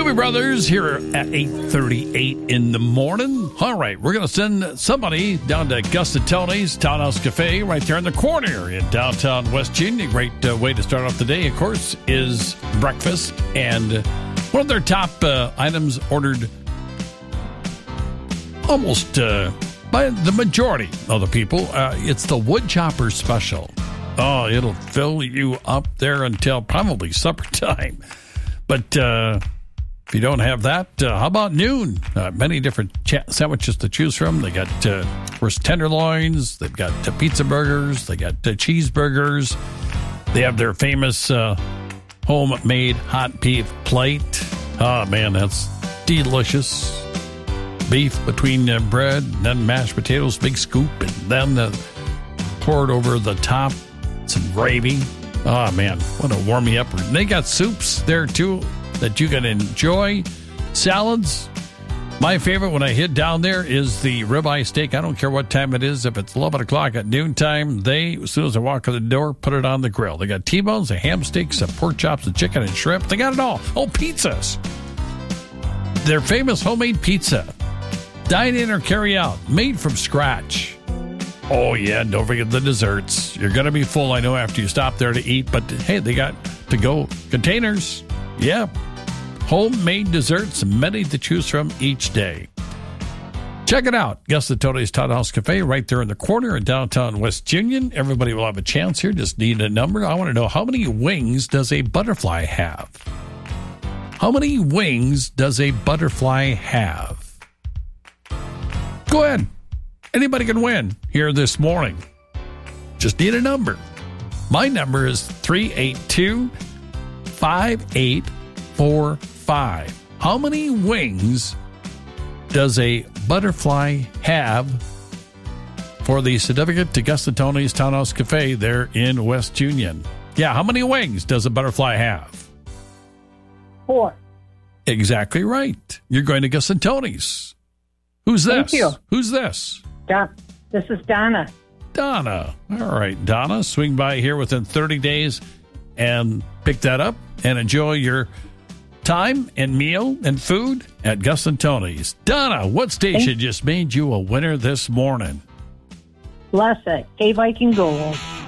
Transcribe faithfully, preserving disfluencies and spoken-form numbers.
Doobie Brothers here at eight thirty-eight in the morning. All right, we're going to send somebody down to Gus and Tony's Townhouse Cafe right there in the corner in downtown West Virginia. Great uh, way to start off the day, of course, is breakfast. And one of their top uh, items ordered almost uh, by the majority of the people, uh, it's the Wood Chopper Special. Oh, it'll fill you up there until probably supper time. But uh, if you don't have that, uh, how about noon? Uh, many different cha- sandwiches to choose from. They got, uh, of course, tenderloins. They've got uh, pizza burgers. They got uh, cheeseburgers. They have their famous uh, homemade hot beef plate. Oh, man, that's delicious. Beef between uh, bread, and then mashed potatoes, big scoop, and then uh, poured over the top. Some gravy. Oh, man, what a warm me up. They got soups there, too, that you can enjoy. Salads. My favorite when I hit down there is the ribeye steak. I don't care what time it is. If it's eleven o'clock at noontime, they, as soon as I walk in the door, put it on the grill. They got T-bones, a ham steaks, some pork chops, a chicken, and shrimp. They got it all. Oh, pizzas. Their famous homemade pizza. Dine in or carry out. Made from scratch. Oh, yeah, don't forget the desserts. You're going to be full, I know, after you stop there to eat. But, hey, they got to-go containers. Yeah. Homemade desserts, many to choose from each day. Check it out. Gus and Tony's Townhouse Cafe right there in the corner in downtown West Union. Everybody will have a chance here. Just need a number. I want to know, how many wings does a butterfly have? How many wings does a butterfly have? Go ahead. Anybody can win here this morning. Just need a number. My number is three eight two, five eight four five. How many wings does a butterfly have for the certificate to Gus and Tony's Townhouse Cafe there in West Union? Yeah, how many wings does a butterfly have? Four. Exactly right. You're going to Gus and Tony's. Who's this? Thank you. Who's this? Don, this is Donna. Donna. All right, Donna. Swing by here within thirty days and pick that up and enjoy your time and meal and food at Gus and Tony's. Donna, what station just made you a winner this morning? Bless it. K Viking Gold.